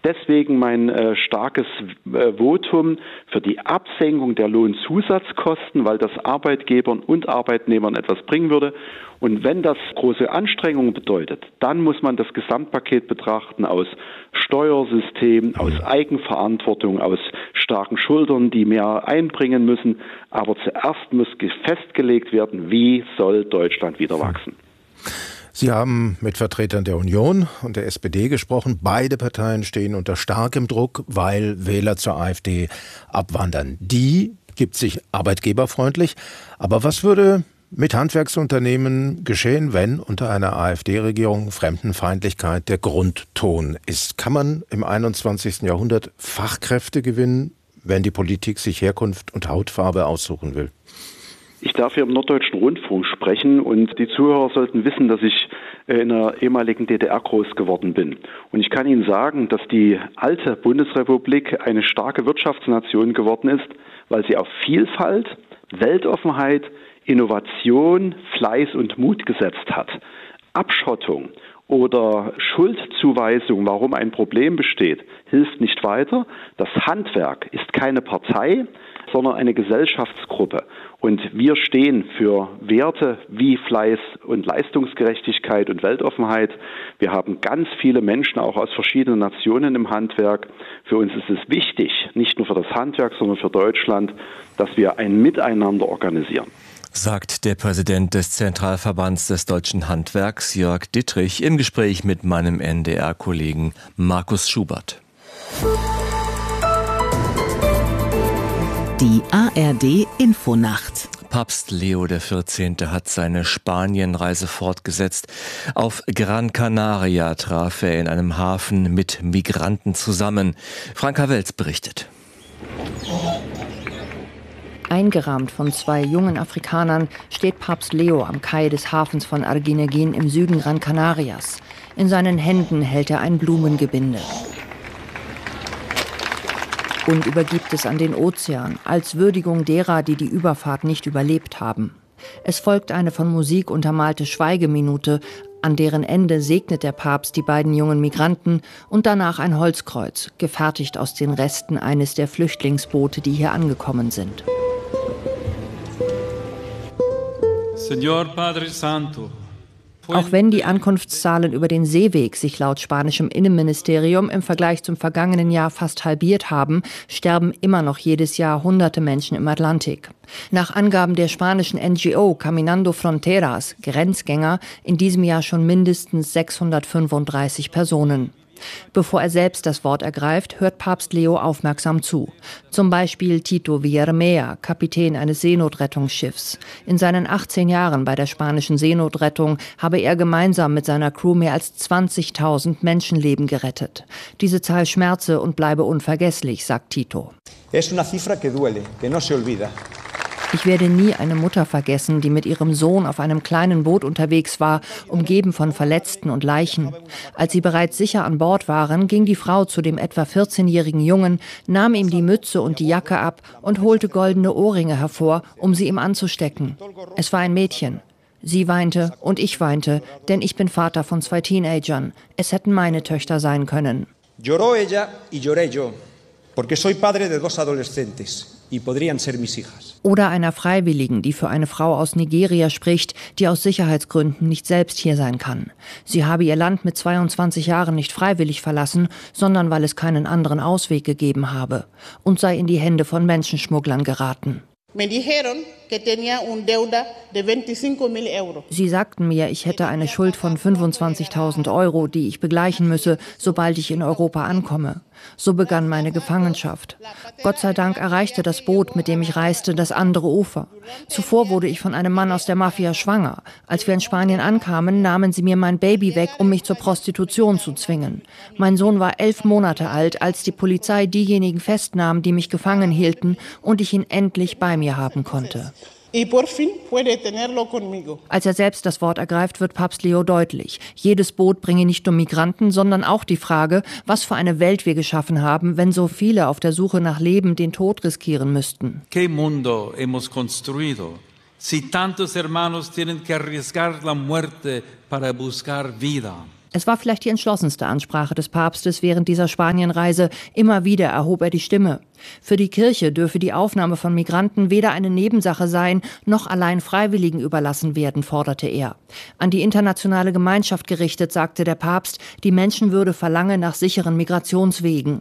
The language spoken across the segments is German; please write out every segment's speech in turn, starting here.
Deswegen mein starkes Votum für die Absenkung der Lohnzusatzkosten, weil das Arbeitgebern und Arbeitnehmern etwas bringen würde. Und wenn das große Anstrengungen bedeutet, dann muss man das Gesamtpaket betrachten aus Steuersystem, aus Eigenverantwortung, aus starken Schultern, die mehr einbringen müssen. Aber zuerst muss festgelegt werden, wie soll Deutschland wieder wachsen. Sie haben mit Vertretern der Union und der SPD gesprochen. Beide Parteien stehen unter starkem Druck, weil Wähler zur AfD abwandern. Die gibt sich arbeitgeberfreundlich. Aber was würde mit Handwerksunternehmen geschehen, wenn unter einer AfD-Regierung Fremdenfeindlichkeit der Grundton ist? Kann man im 21. Jahrhundert Fachkräfte gewinnen, wenn die Politik sich Herkunft und Hautfarbe aussuchen will? Ich darf hier im Norddeutschen Rundfunk sprechen und die Zuhörer sollten wissen, dass ich in der ehemaligen DDR groß geworden bin. Und ich kann Ihnen sagen, dass die alte Bundesrepublik eine starke Wirtschaftsnation geworden ist, weil sie auf Vielfalt, Weltoffenheit, Innovation, Fleiß und Mut gesetzt hat. Abschottung oder Schuldzuweisung, warum ein Problem besteht, hilft nicht weiter. Das Handwerk ist keine Partei, sondern eine Gesellschaftsgruppe. Und wir stehen für Werte wie Fleiß und Leistungsgerechtigkeit und Weltoffenheit. Wir haben ganz viele Menschen auch aus verschiedenen Nationen im Handwerk. Für uns ist es wichtig, nicht nur für das Handwerk, sondern für Deutschland, dass wir ein Miteinander organisieren. Sagt der Präsident des Zentralverbands des deutschen Handwerks, Jörg Dittrich, im Gespräch mit meinem NDR-Kollegen Markus Schubert. Die ARD-Infonacht. Papst Leo XIV. Hat seine Spanienreise fortgesetzt. Auf Gran Canaria traf er in einem Hafen mit Migranten zusammen. Franka Welz berichtet. Eingerahmt von 2 jungen Afrikanern steht Papst Leo am Kai des Hafens von Arguineguín im Süden Gran Canarias. In seinen Händen hält er ein Blumengebinde und übergibt es an den Ozean, als Würdigung derer, die die Überfahrt nicht überlebt haben. Es folgt eine von Musik untermalte Schweigeminute, an deren Ende segnet der Papst die beiden jungen Migranten und danach ein Holzkreuz, gefertigt aus den Resten eines der Flüchtlingsboote, die hier angekommen sind. Señor Padre Santo. Auch wenn die Ankunftszahlen über den Seeweg sich laut spanischem Innenministerium im Vergleich zum vergangenen Jahr fast halbiert haben, sterben immer noch jedes Jahr Hunderte Menschen im Atlantik. Nach Angaben der spanischen NGO Caminando Fronteras, Grenzgänger, in diesem Jahr schon mindestens 635 Personen. Bevor er selbst das Wort ergreift, hört Papst Leo aufmerksam zu. Zum Beispiel Tito Villarmea, Kapitän eines Seenotrettungsschiffs. In seinen 18 Jahren bei der spanischen Seenotrettung habe er gemeinsam mit seiner Crew mehr als 20.000 Menschenleben gerettet. Diese Zahl schmerze und bleibe unvergesslich, sagt Tito. Es una cifra que duele, que no se olvida. Ich werde nie eine Mutter vergessen, die mit ihrem Sohn auf einem kleinen Boot unterwegs war, umgeben von Verletzten und Leichen. Als sie bereits sicher an Bord waren, ging die Frau zu dem etwa 14-jährigen Jungen, nahm ihm die Mütze und die Jacke ab und holte goldene Ohrringe hervor, um sie ihm anzustecken. Es war ein Mädchen. Sie weinte und ich weinte, denn ich bin Vater von 2 Teenagern. Es hätten meine Töchter sein können. Lloró ella y lloré yo, porque soy padre de 2 adolescentes. Oder einer Freiwilligen, die für eine Frau aus Nigeria spricht, die aus Sicherheitsgründen nicht selbst hier sein kann. Sie habe ihr Land mit 22 Jahren nicht freiwillig verlassen, sondern weil es keinen anderen Ausweg gegeben habe und sei in die Hände von Menschenschmugglern geraten. Sie sagten mir, ich hätte eine Schuld von 25.000 Euro, die ich begleichen müsse, sobald ich in Europa ankomme. So begann meine Gefangenschaft. Gott sei Dank erreichte das Boot, mit dem ich reiste, das andere Ufer. Zuvor wurde ich von einem Mann aus der Mafia schwanger. Als wir in Spanien ankamen, nahmen sie mir mein Baby weg, um mich zur Prostitution zu zwingen. Mein Sohn war 11 Monate alt, als die Polizei diejenigen festnahm, die mich gefangen hielten und ich ihn endlich bei mir haben konnte. Als er selbst das Wort ergreift, wird Papst Leo deutlich. Jedes Boot bringe nicht nur Migranten, sondern auch die Frage, was für eine Welt wir geschaffen haben, wenn so viele auf der Suche nach Leben den Tod riskieren müssten. ¿Qué mundo hemos construido? Si tantos hermanos tienen que arriesgar la muerte para buscar vida. Es war vielleicht die entschlossenste Ansprache des Papstes während dieser Spanienreise. Immer wieder erhob er die Stimme. Für die Kirche dürfe die Aufnahme von Migranten weder eine Nebensache sein, noch allein Freiwilligen überlassen werden, forderte er. An die internationale Gemeinschaft gerichtet, sagte der Papst, die Menschenwürde verlange nach sicheren Migrationswegen.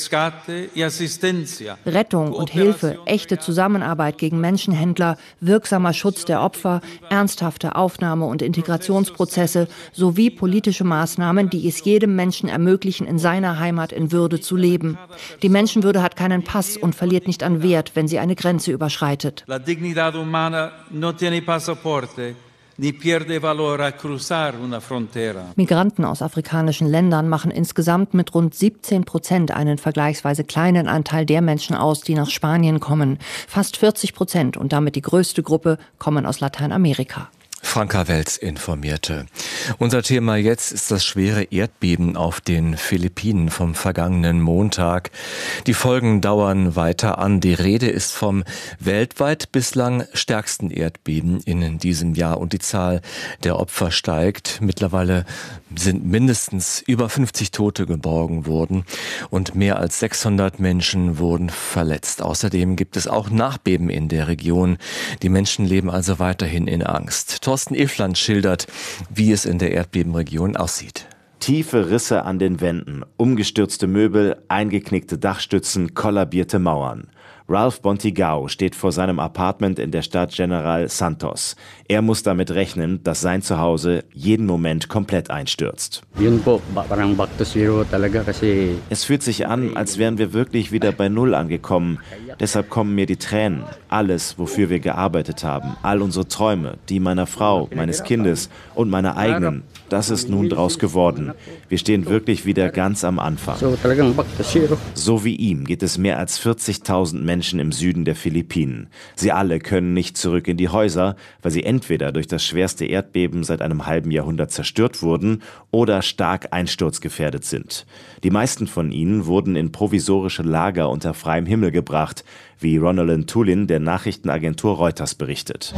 Rettung und Hilfe, echte Zusammenarbeit gegen Menschenhändler, wirksamer Schutz der Opfer, ernsthafte Aufnahme- und Integrationsprozesse sowie politische Maßnahmen, die es jedem Menschen ermöglichen, in seiner Heimat in Würde zu leben. Die Menschenwürde hat keinen Pass und verliert nicht an Wert, wenn sie eine Grenze überschreitet. La dignità umana non tiene passaporte, ni pierde valore a cruzar una frontera. Migranten aus afrikanischen Ländern machen insgesamt mit rund 17% einen vergleichsweise kleinen Anteil der Menschen aus, die nach Spanien kommen. Fast 40% und damit die größte Gruppe kommen aus Lateinamerika. Franka Welz informierte. Unser Thema jetzt ist das schwere Erdbeben auf den Philippinen vom vergangenen Montag. Die Folgen dauern weiter an. Die Rede ist vom weltweit bislang stärksten Erdbeben in diesem Jahr und die Zahl der Opfer steigt. Mittlerweile sind mindestens über 50 Tote geborgen worden und mehr als 600 Menschen wurden verletzt. Außerdem gibt es auch Nachbeben in der Region. Die Menschen leben also weiterhin in Angst. Thorsten Iffland schildert, wie es in der Erdbebenregion aussieht. Tiefe Risse an den Wänden, umgestürzte Möbel, eingeknickte Dachstützen, kollabierte Mauern. Ralph Bontigao steht vor seinem Apartment in der Stadt General Santos. Er muss damit rechnen, dass sein Zuhause jeden Moment komplett einstürzt. Es fühlt sich an, als wären wir wirklich wieder bei Null angekommen. Deshalb kommen mir die Tränen. Alles, wofür wir gearbeitet haben, all unsere Träume, die meiner Frau, meines Kindes und meiner eigenen, das ist nun draus geworden. Wir stehen wirklich wieder ganz am Anfang. So wie ihm geht es mehr als 40.000 Menschen im Süden der Philippinen. Sie alle können nicht zurück in die Häuser, weil sie entweder durch das schwerste Erdbeben seit einem halben Jahrhundert zerstört wurden oder stark einsturzgefährdet sind. Die meisten von ihnen wurden in provisorische Lager unter freiem Himmel gebracht, wie Ronalyn Tulin der Nachrichtenagentur Reuters berichtet.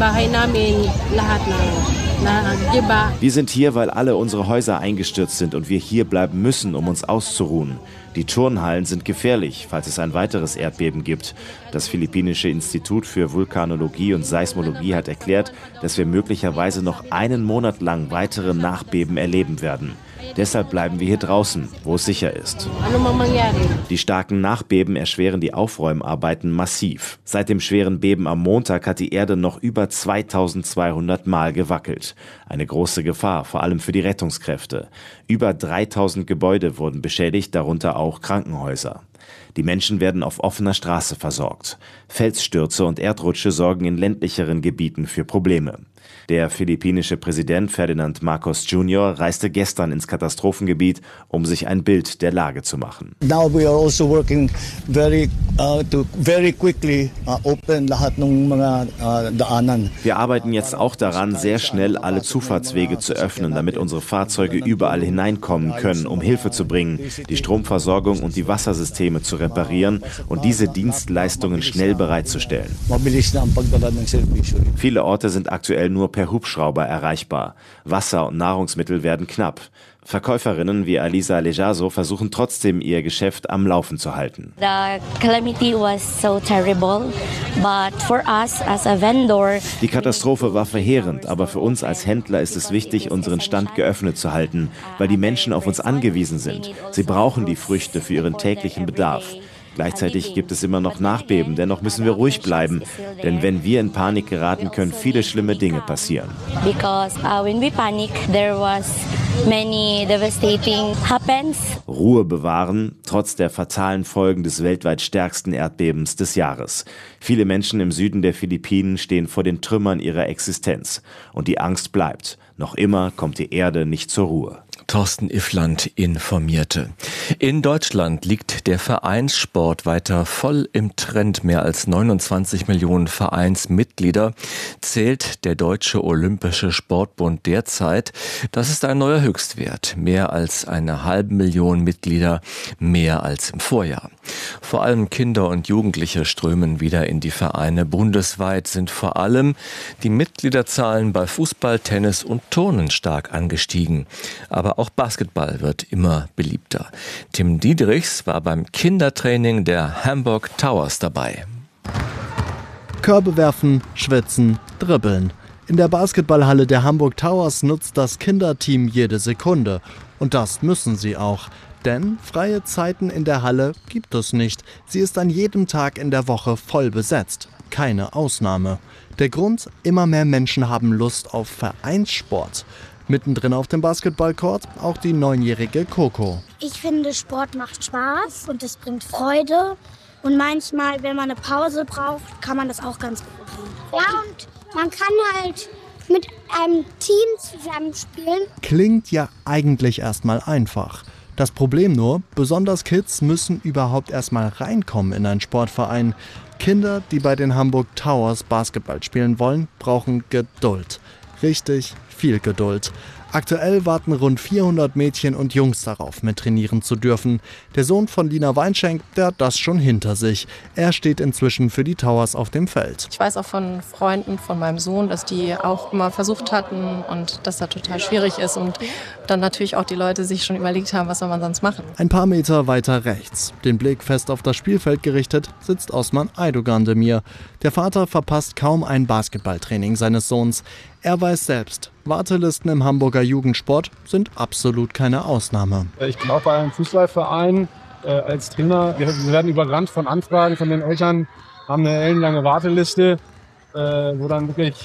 Wir sind hier, weil alle unsere Häuser eingestürzt sind und wir hier bleiben müssen, um uns auszuruhen. Die Turnhallen sind gefährlich, falls es ein weiteres Erdbeben gibt. Das Philippinische Institut für Vulkanologie und Seismologie hat erklärt, dass wir möglicherweise noch einen Monat lang weitere Nachbeben erleben werden. Deshalb bleiben wir hier draußen, wo es sicher ist. Die starken Nachbeben erschweren die Aufräumarbeiten massiv. Seit dem schweren Beben am Montag hat die Erde noch über 2200 Mal gewackelt. Eine große Gefahr, vor allem für die Rettungskräfte. Über 3000 Gebäude wurden beschädigt, darunter auch Krankenhäuser. Die Menschen werden auf offener Straße versorgt. Felsstürze und Erdrutsche sorgen in ländlicheren Gebieten für Probleme. Der philippinische Präsident Ferdinand Marcos Jr. reiste gestern ins Katastrophengebiet, um sich ein Bild der Lage zu machen. Now we are also working to very quickly open lahat ng mga daanan. Wir arbeiten jetzt auch daran, sehr schnell alle Zufahrtswege zu öffnen, damit unsere Fahrzeuge überall hineinkommen können, um Hilfe zu bringen, die Stromversorgung und die Wassersysteme zu reparieren und diese Dienstleistungen schnell bereitzustellen. Viele Orte sind aktuell nur per Hubschrauber erreichbar. Wasser und Nahrungsmittel werden knapp. Verkäuferinnen wie Alisa Lejaso versuchen trotzdem, ihr Geschäft am Laufen zu halten. Die Katastrophe war verheerend, aber für uns als Händler ist es wichtig, unseren Stand geöffnet zu halten, weil die Menschen auf uns angewiesen sind. Sie brauchen die Früchte für ihren täglichen Bedarf. Gleichzeitig gibt es immer noch Nachbeben, dennoch müssen wir ruhig bleiben. Denn wenn wir in Panik geraten, können viele schlimme Dinge passieren. Ruhe bewahren, trotz der fatalen Folgen des weltweit stärksten Erdbebens des Jahres. Viele Menschen im Süden der Philippinen stehen vor den Trümmern ihrer Existenz. Und die Angst bleibt. Noch immer kommt die Erde nicht zur Ruhe. Thorsten Iffland informierte. In Deutschland liegt der Vereinssport weiter voll im Trend. Mehr als 29 Millionen Vereinsmitglieder zählt der Deutsche Olympische Sportbund derzeit. Das ist ein neuer Höchstwert. Mehr als 500.000 Mitglieder, mehr als im Vorjahr. Vor allem Kinder und Jugendliche strömen wieder in die Vereine. Bundesweit sind vor allem die Mitgliederzahlen bei Fußball, Tennis und Turnen stark angestiegen. Aber auch Basketball wird immer beliebter. Tim Diedrichs war beim Kindertraining der Hamburg Towers dabei. Körbe werfen, schwitzen, dribbeln. In der Basketballhalle der Hamburg Towers nutzt das Kinderteam jede Sekunde. Und das müssen sie auch. Denn freie Zeiten in der Halle gibt es nicht. Sie ist an jedem Tag in der Woche voll besetzt. Keine Ausnahme. Der Grund? Immer mehr Menschen haben Lust auf Vereinssport. Mittendrin auf dem Basketballcourt auch die 9-jährige Coco. Ich finde, Sport macht Spaß und es bringt Freude. Und manchmal, wenn man eine Pause braucht, kann man das auch ganz gut machen. Ja, und man kann halt mit einem Team zusammenspielen. Klingt ja eigentlich erstmal einfach. Das Problem nur, besonders Kids müssen überhaupt erstmal reinkommen in einen Sportverein. Kinder, die bei den Hamburg Towers Basketball spielen wollen, brauchen Geduld. Richtig viel Geduld. Aktuell warten rund 400 Mädchen und Jungs darauf, mittrainieren zu dürfen. Der Sohn von Lina Weinschenk, der hat das schon hinter sich. Er steht inzwischen für die Towers auf dem Feld. Ich weiß auch von Freunden von meinem Sohn, dass die auch immer versucht hatten und dass das total schwierig ist. Und dann natürlich auch die Leute sich schon überlegt haben, was soll man sonst machen. Ein paar Meter weiter rechts, den Blick fest auf das Spielfeld gerichtet, sitzt Osman Aydogandemir. Der Vater verpasst kaum ein Basketballtraining seines Sohns. Er weiß selbst, Wartelisten im Hamburger Jugendsport sind absolut keine Ausnahme. Ich bin auch bei einem Fußballverein als Trainer. Wir werden überrannt von Anfragen von den Eltern, haben eine ellenlange Warteliste, wo dann wirklich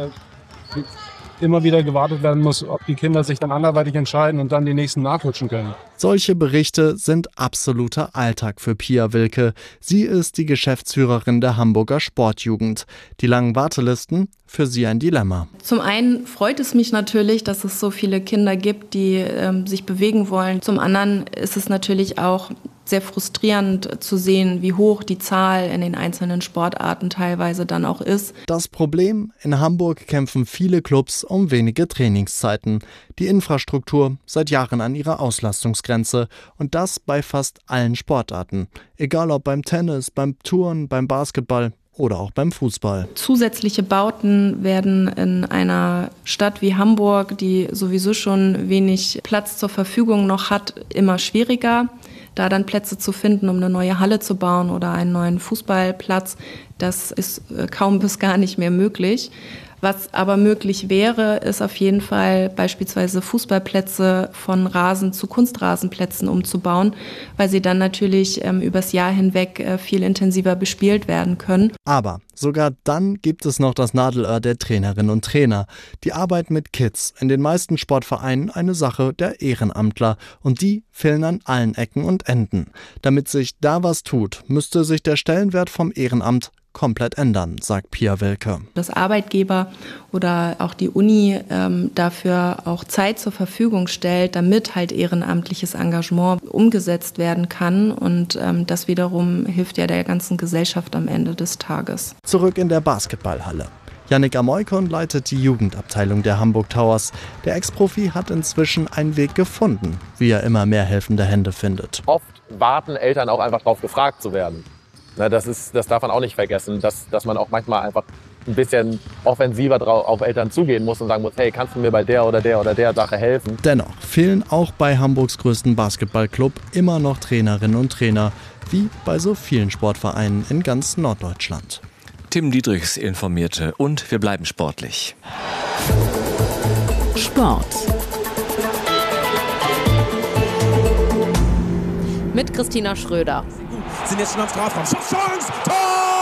immer wieder gewartet werden muss, ob die Kinder sich dann anderweitig entscheiden und dann die nächsten nachrutschen können. Solche Berichte sind absoluter Alltag für Pia Wilke. Sie ist die Geschäftsführerin der Hamburger Sportjugend. Die langen Wartelisten, für sie ein Dilemma. Zum einen freut es mich natürlich, dass es so viele Kinder gibt, die sich bewegen wollen. Zum anderen ist es natürlich auch sehr frustrierend zu sehen, wie hoch die Zahl in den einzelnen Sportarten teilweise dann auch ist. Das Problem: In Hamburg kämpfen viele Clubs um wenige Trainingszeiten. Die Infrastruktur seit Jahren an ihrer Auslastungsgrenze. Und das bei fast allen Sportarten. Egal ob beim Tennis, beim Turnen, beim Basketball oder auch beim Fußball. Zusätzliche Bauten werden in einer Stadt wie Hamburg, die sowieso schon wenig Platz zur Verfügung noch hat, immer schwieriger. Da dann Plätze zu finden, um eine neue Halle zu bauen oder einen neuen Fußballplatz, das ist kaum bis gar nicht mehr möglich. Was aber möglich wäre, ist auf jeden Fall beispielsweise Fußballplätze von Rasen zu Kunstrasenplätzen umzubauen, weil sie dann natürlich übers Jahr hinweg viel intensiver bespielt werden können. Aber sogar dann gibt es noch das Nadelöhr der Trainerinnen und Trainer. Die Arbeit mit Kids, in den meisten Sportvereinen eine Sache der Ehrenamtler. Und die fehlen an allen Ecken und Enden. Damit sich da was tut, müsste sich der Stellenwert vom Ehrenamt komplett ändern, sagt Pia Wilke. Dass Arbeitgeber oder auch die Uni dafür auch Zeit zur Verfügung stellt, damit halt ehrenamtliches Engagement umgesetzt werden kann. Und das wiederum hilft ja der ganzen Gesellschaft am Ende des Tages. Zurück in der Basketballhalle. Yannick Amoykon leitet die Jugendabteilung der Hamburg Towers. Der Ex-Profi hat inzwischen einen Weg gefunden, wie er immer mehr helfende Hände findet. Oft warten Eltern auch einfach darauf, gefragt zu werden. Das darf man auch nicht vergessen, dass man auch manchmal einfach ein bisschen offensiver auf Eltern zugehen muss und sagen muss, hey, kannst du mir bei der oder der Sache helfen? Dennoch fehlen auch bei Hamburgs größten Basketballclub immer noch Trainerinnen und Trainer, wie bei so vielen Sportvereinen in ganz Norddeutschland. Tim Diedrichs informierte und wir bleiben sportlich. Sport. Mit Christina Schröder. Sind jetzt schon am Strafraum. Chance! Tor!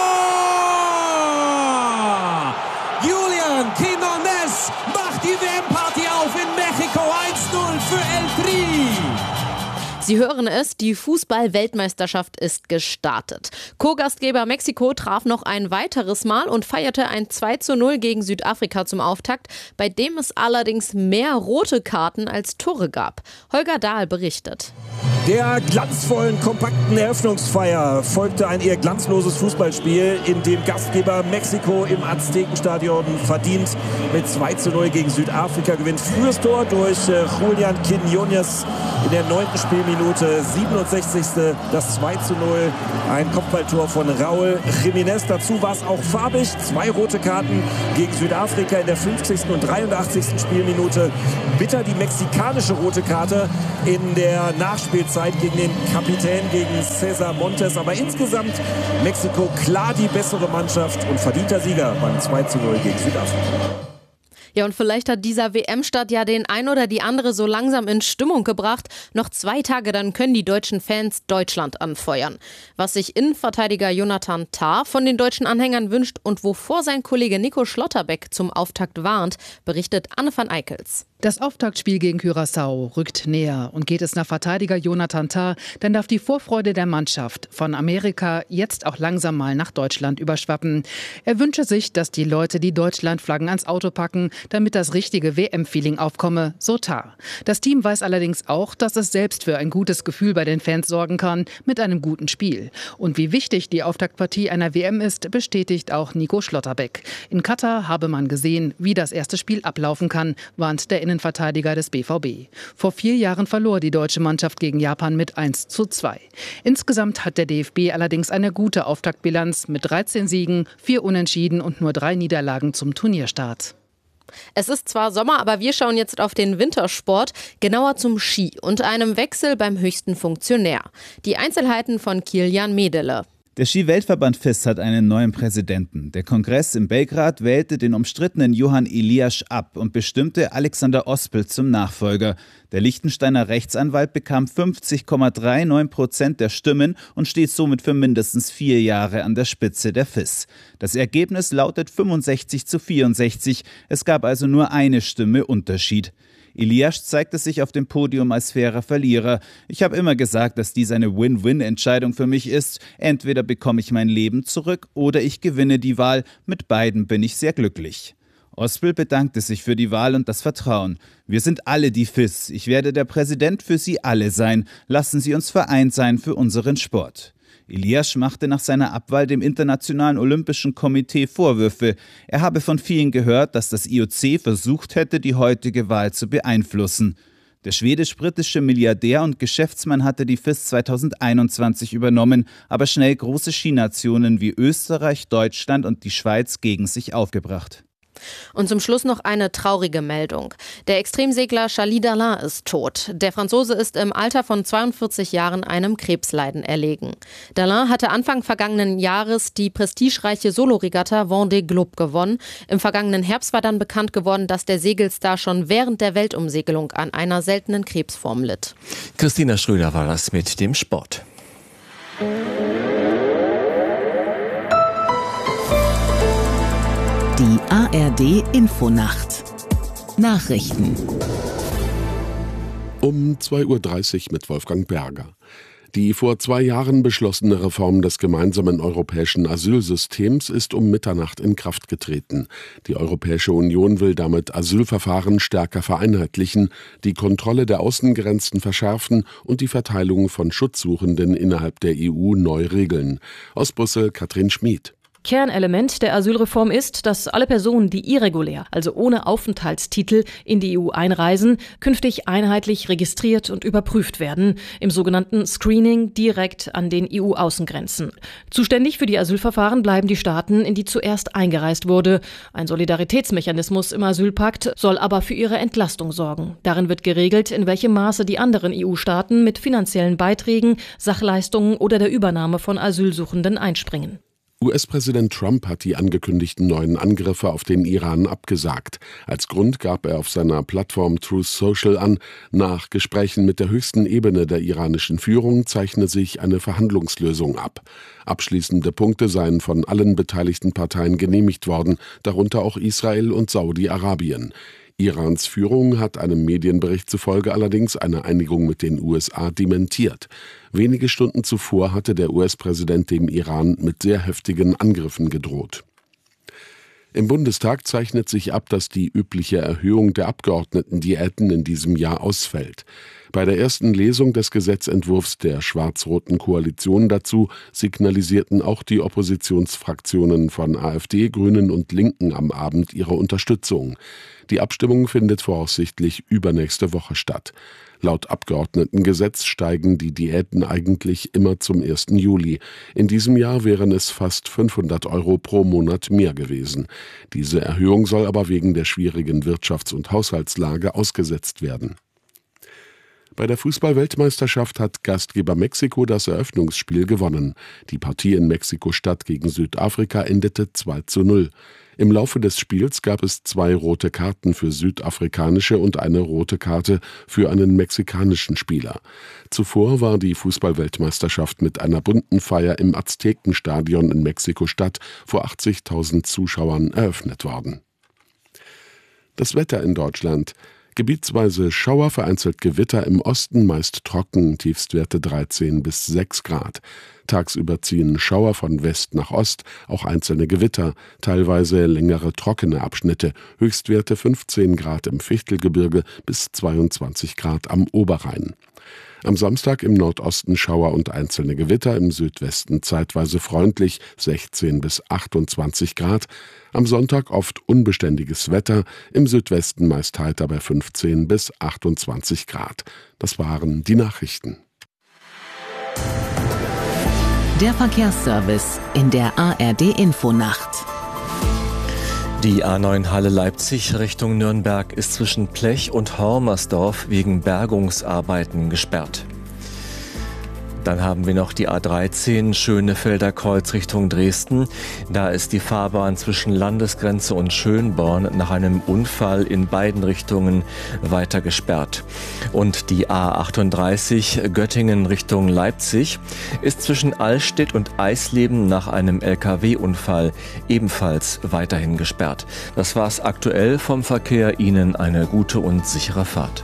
Julian Quinones macht die WM-Party auf in Mexiko. 1:0 für El Tri. Sie hören es, die Fußball-Weltmeisterschaft ist gestartet. Co-Gastgeber Mexiko traf noch ein weiteres Mal und feierte ein 2:0 gegen Südafrika zum Auftakt, bei dem es allerdings mehr rote Karten als Tore gab. Holger Dahl berichtet. Der glanzvollen, kompakten Eröffnungsfeier folgte ein eher glanzloses Fußballspiel, in dem Gastgeber Mexiko im Aztekenstadion verdient mit 2:0 gegen Südafrika gewinnt. Frühes Tor durch Julian Quinones in der 9. Spielminute. Minute 67. Das 2:0. Ein Kopfballtor von Raúl Jiménez. Dazu war es auch farbig. 2 rote Karten gegen Südafrika in der 50. und 83. Spielminute. Bitter die mexikanische rote Karte in der Nachspielzeit gegen den Kapitän, gegen César Montes. Aber insgesamt Mexiko klar die bessere Mannschaft und verdienter Sieger beim 2:0 gegen Südafrika. Ja, und vielleicht hat dieser WM-Start ja den ein oder die andere so langsam in Stimmung gebracht. Noch 2 Tage, dann können die deutschen Fans Deutschland anfeuern. Was sich Innenverteidiger Jonathan Tah von den deutschen Anhängern wünscht und wovor sein Kollege Nico Schlotterbeck zum Auftakt warnt, berichtet Anne van Eickels. Das Auftaktspiel gegen Curaçao rückt näher und geht es nach Verteidiger Jonathan Tah, dann darf die Vorfreude der Mannschaft von Amerika jetzt auch langsam mal nach Deutschland überschwappen. Er wünsche sich, dass die Leute die Deutschlandflaggen ans Auto packen, damit das richtige WM-Feeling aufkomme, so Tah. Das Team weiß allerdings auch, dass es selbst für ein gutes Gefühl bei den Fans sorgen kann mit einem guten Spiel. Und wie wichtig die Auftaktpartie einer WM ist, bestätigt auch Nico Schlotterbeck. In Katar habe man gesehen, wie das erste Spiel ablaufen kann, warnt der Innenverteidiger des BVB. Vor 4 Jahren verlor die deutsche Mannschaft gegen Japan mit 1:2. Insgesamt hat der DFB allerdings eine gute Auftaktbilanz mit 13 Siegen, 4 Unentschieden und nur 3 Niederlagen zum Turnierstart. Es ist zwar Sommer, aber wir schauen jetzt auf den Wintersport, genauer zum Ski und einem Wechsel beim höchsten Funktionär. Die Einzelheiten von Kilian Medele. Der Ski-Weltverband FIS hat einen neuen Präsidenten. Der Kongress in Belgrad wählte den umstrittenen Johan Elias ab und bestimmte Alexander Ospel zum Nachfolger. Der Liechtensteiner Rechtsanwalt bekam 50,39% der Stimmen und steht somit für mindestens 4 Jahre an der Spitze der FIS. Das Ergebnis lautet 65:64. Es gab also nur eine Stimme Unterschied. Elias zeigte sich auf dem Podium als fairer Verlierer. Ich habe immer gesagt, dass dies eine Win-Win-Entscheidung für mich ist. Entweder bekomme ich mein Leben zurück oder ich gewinne die Wahl. Mit beiden bin ich sehr glücklich. Ospel bedankte sich für die Wahl und das Vertrauen. Wir sind alle die FIS. Ich werde der Präsident für Sie alle sein. Lassen Sie uns vereint sein für unseren Sport. Elias machte nach seiner Abwahl dem Internationalen Olympischen Komitee Vorwürfe. Er habe von vielen gehört, dass das IOC versucht hätte, die heutige Wahl zu beeinflussen. Der schwedisch-britische Milliardär und Geschäftsmann hatte die FIS 2021 übernommen, aber schnell große Skinationen wie Österreich, Deutschland und die Schweiz gegen sich aufgebracht. Und zum Schluss noch eine traurige Meldung. Der Extremsegler Charlie Dalin ist tot. Der Franzose ist im Alter von 42 Jahren einem Krebsleiden erlegen. Dalin hatte Anfang vergangenen Jahres die prestigereiche Soloregatta Vendée Globe gewonnen. Im vergangenen Herbst war dann bekannt geworden, dass der Segelstar schon während der Weltumsegelung an einer seltenen Krebsform litt. Christina Schröder war das mit dem Sport. Die ARD Infonacht. Nachrichten. Um 2:30 Uhr mit Wolfgang Berger. Die vor 2 Jahren beschlossene Reform des gemeinsamen europäischen Asylsystems ist um Mitternacht in Kraft getreten. Die Europäische Union will damit Asylverfahren stärker vereinheitlichen, die Kontrolle der Außengrenzen verschärfen und die Verteilung von Schutzsuchenden innerhalb der EU neu regeln. Aus Brüssel Katrin Schmid. Kernelement der Asylreform ist, dass alle Personen, die irregulär, also ohne Aufenthaltstitel, in die EU einreisen, künftig einheitlich registriert und überprüft werden, im sogenannten Screening direkt an den EU-Außengrenzen. Zuständig für die Asylverfahren bleiben die Staaten, in die zuerst eingereist wurde. Ein Solidaritätsmechanismus im Asylpakt soll aber für ihre Entlastung sorgen. Darin wird geregelt, in welchem Maße die anderen EU-Staaten mit finanziellen Beiträgen, Sachleistungen oder der Übernahme von Asylsuchenden einspringen. US-Präsident Trump hat die angekündigten neuen Angriffe auf den Iran abgesagt. Als Grund gab er auf seiner Plattform Truth Social an, nach Gesprächen mit der höchsten Ebene der iranischen Führung zeichne sich eine Verhandlungslösung ab. Abschließende Punkte seien von allen beteiligten Parteien genehmigt worden, darunter auch Israel und Saudi-Arabien. Irans Führung hat einem Medienbericht zufolge allerdings eine Einigung mit den USA dementiert. Wenige Stunden zuvor hatte der US-Präsident dem Iran mit sehr heftigen Angriffen gedroht. Im Bundestag zeichnet sich ab, dass die übliche Erhöhung der Abgeordnetendiäten in diesem Jahr ausfällt. Bei der ersten Lesung des Gesetzentwurfs der schwarz-roten Koalition dazu signalisierten auch die Oppositionsfraktionen von AfD, Grünen und Linken am Abend ihre Unterstützung. Die Abstimmung findet voraussichtlich übernächste Woche statt. Laut Abgeordnetengesetz steigen die Diäten eigentlich immer zum 1. Juli. In diesem Jahr wären es fast 500 € pro Monat mehr gewesen. Diese Erhöhung soll aber wegen der schwierigen Wirtschafts- und Haushaltslage ausgesetzt werden. Bei der Fußball-Weltmeisterschaft hat Gastgeber Mexiko das Eröffnungsspiel gewonnen. Die Partie in Mexiko-Stadt gegen Südafrika endete 2:0. Im Laufe des Spiels gab es 2 rote Karten für südafrikanische und eine rote Karte für einen mexikanischen Spieler. Zuvor war die Fußball-Weltmeisterschaft mit einer bunten Feier im Aztekenstadion in Mexiko-Stadt vor 80.000 Zuschauern eröffnet worden. Das Wetter in Deutschland. Gebietsweise Schauer, vereinzelt Gewitter, im Osten meist trocken, Tiefstwerte 13 bis 6 Grad. Tagsüber ziehen Schauer von West nach Ost, auch einzelne Gewitter, teilweise längere trockene Abschnitte, Höchstwerte 15 Grad im Fichtelgebirge bis 22 Grad am Oberrhein. Am Samstag im Nordosten Schauer und einzelne Gewitter, im Südwesten zeitweise freundlich 16 bis 28 Grad. Am Sonntag oft unbeständiges Wetter, im Südwesten meist heiter bei 15 bis 28 Grad. Das waren die Nachrichten. Der Verkehrsservice in der ARD-Infonacht. Die A9 Halle Leipzig Richtung Nürnberg ist zwischen Plech und Hormersdorf wegen Bergungsarbeiten gesperrt. Dann haben wir noch die A13 Schönefelder Kreuz Richtung Dresden. Da ist die Fahrbahn zwischen Landesgrenze und Schönborn nach einem Unfall in beiden Richtungen weiter gesperrt. Und die A38 Göttingen Richtung Leipzig ist zwischen Allstedt und Eisleben nach einem LKW-Unfall ebenfalls weiterhin gesperrt. Das war's aktuell vom Verkehr. Ihnen eine gute und sichere Fahrt.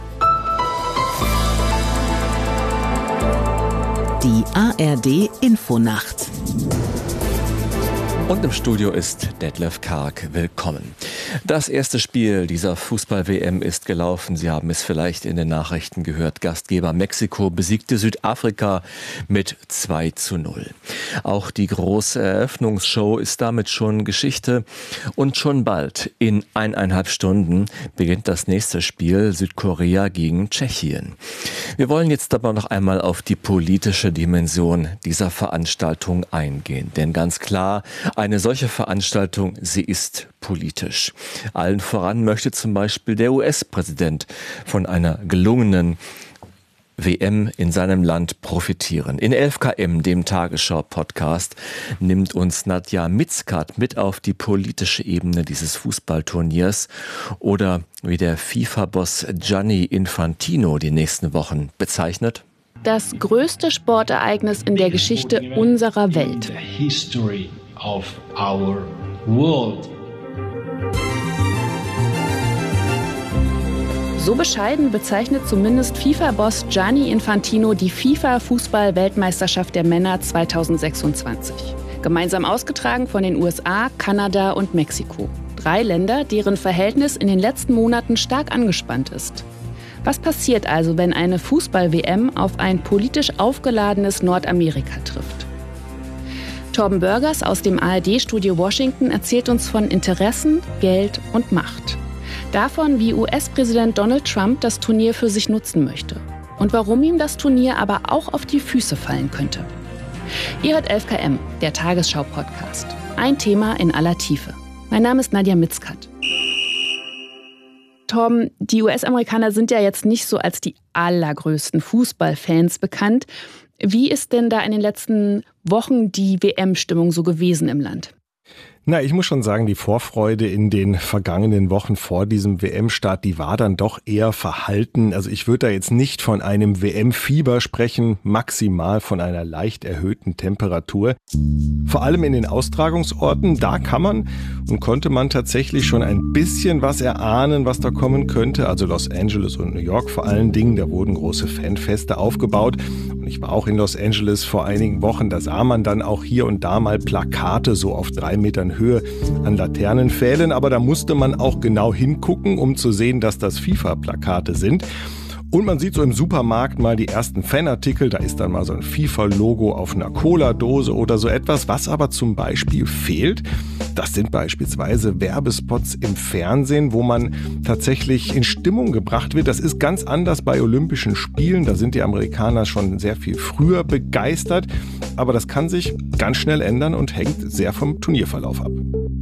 Die ARD-Infonacht. Und im Studio ist Detlef Karg. Willkommen. Das erste Spiel dieser Fußball-WM ist gelaufen. Sie haben es vielleicht in den Nachrichten gehört. Gastgeber Mexiko besiegte Südafrika mit 2:0. Auch die große Eröffnungsshow ist damit schon Geschichte. Und schon bald, in 1,5 Stunden, beginnt das nächste Spiel, Südkorea gegen Tschechien. Wir wollen jetzt aber noch einmal auf die politische Dimension dieser Veranstaltung eingehen. Denn ganz klar, eine solche Veranstaltung, sie ist politisch. Allen voran möchte zum Beispiel der US-Präsident von einer gelungenen WM in seinem Land profitieren. In 11KM, dem Tagesschau-Podcast, nimmt uns Nadja Mitzkat mit auf die politische Ebene dieses Fußballturniers oder wie der FIFA-Boss Gianni Infantino die nächsten Wochen bezeichnet. Das größte Sportereignis in der Geschichte unserer Welt. Of our world. So bescheiden bezeichnet zumindest FIFA-Boss Gianni Infantino die FIFA-Fußball-Weltmeisterschaft der Männer 2026. Gemeinsam ausgetragen von den USA, Kanada und Mexiko. 3 Länder, deren Verhältnis in den letzten Monaten stark angespannt ist. Was passiert also, wenn eine Fußball-WM auf ein politisch aufgeladenes Nordamerika trifft? Torben Börgers aus dem ARD-Studio Washington erzählt uns von Interessen, Geld und Macht. Davon, wie US-Präsident Donald Trump das Turnier für sich nutzen möchte. Und warum ihm das Turnier aber auch auf die Füße fallen könnte. Ihr hört 11KM, der Tagesschau-Podcast. Ein Thema in aller Tiefe. Mein Name ist Nadja Mitzkat. Torben, die US-Amerikaner sind ja jetzt nicht so als die allergrößten Fußballfans bekannt. Wie ist denn da in den letzten Wochen die WM-Stimmung so gewesen im Land? Na, ich muss schon sagen, die Vorfreude in den vergangenen Wochen vor diesem WM-Start, die war dann doch eher verhalten. Also ich würde da jetzt nicht von einem WM-Fieber sprechen, maximal von einer leicht erhöhten Temperatur. Vor allem in den Austragungsorten, da kann man und konnte man tatsächlich schon ein bisschen was erahnen, was da kommen könnte. Also Los Angeles und New York vor allen Dingen, da wurden große Fanfeste aufgebaut. Und ich war auch in Los Angeles vor einigen Wochen, da sah man dann auch hier und da mal Plakate so auf 3 Metern Höhe an Laternenpfählen, aber da musste man auch genau hingucken, um zu sehen, dass das FIFA-Plakate sind. Und man sieht so im Supermarkt mal die ersten Fanartikel, da ist dann mal so ein FIFA-Logo auf einer Cola-Dose oder so etwas. Was aber zum Beispiel fehlt, Das sind beispielsweise Werbespots im Fernsehen, wo man tatsächlich in Stimmung gebracht wird. Das ist ganz anders bei Olympischen Spielen. Da sind die Amerikaner schon sehr viel früher begeistert. Aber das kann sich ganz schnell ändern und hängt sehr vom Turnierverlauf ab.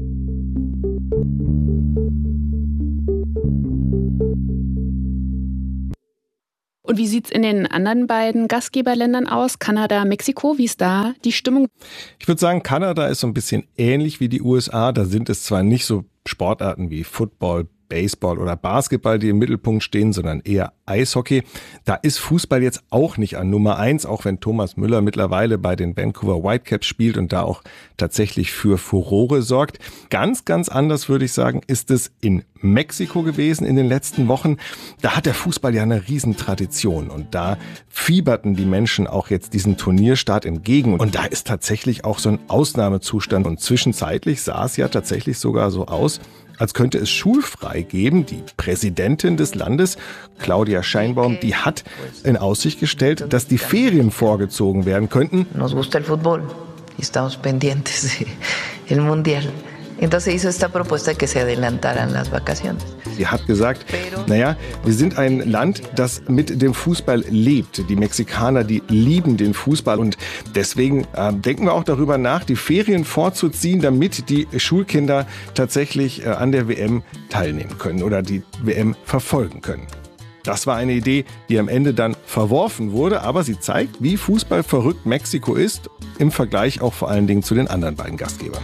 Und wie sieht es in den anderen beiden Gastgeberländern aus? Kanada, Mexiko, wie ist da die Stimmung? Ich würde sagen, Kanada ist so ein bisschen ähnlich wie die USA. Da sind es zwar nicht so Sportarten wie Football, Baseball oder Basketball, die im Mittelpunkt stehen, sondern eher Eishockey. Da ist Fußball jetzt auch nicht an Nummer 1, auch wenn Thomas Müller mittlerweile bei den Vancouver Whitecaps spielt und da auch tatsächlich für Furore sorgt. Ganz, ganz anders, würde ich sagen, ist es in Mexiko gewesen in den letzten Wochen. Da hat der Fußball ja eine Riesentradition und da fieberten die Menschen auch jetzt diesen Turnierstart entgegen. Und da ist tatsächlich auch so ein Ausnahmezustand und zwischenzeitlich sah es ja tatsächlich sogar so aus, als könnte es schulfrei geben. Die Präsidentin des Landes, Claudia Sheinbaum, die hat in Aussicht gestellt, dass die Ferien vorgezogen werden könnten. Nos gusta el fútbol y estamos pendientes del mundial. Entonces hizo esta propuesta que se adelantaran las vacaciones. Sie hat gesagt, naja, wir sind ein Land, das mit dem Fußball lebt. Die Mexikaner, die lieben den Fußball und deswegen denken wir auch darüber nach, die Ferien vorzuziehen, damit die Schulkinder tatsächlich an der WM teilnehmen können oder die WM verfolgen können. Das war eine Idee, die am Ende dann verworfen wurde, aber sie zeigt, wie fußballverrückt Mexiko ist, im Vergleich auch vor allen Dingen zu den anderen beiden Gastgebern.